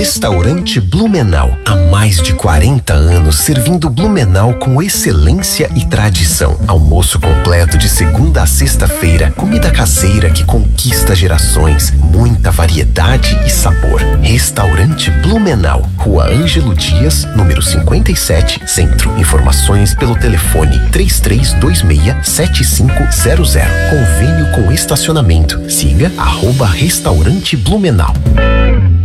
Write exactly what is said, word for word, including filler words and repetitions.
Restaurante Blumenau. Há mais de quarenta anos servindo Blumenau com excelência e tradição. Almoço completo de segunda a sexta-feira. Comida caseira que conquista gerações. Muita variedade e sabor. Restaurante Blumenau. Rua Ângelo Dias, número cinquenta e sete, Centro. Informações pelo telefone três três dois seis, sete cinco zero zero. Convênio com estacionamento. Siga arroba Restaurante Blumenau.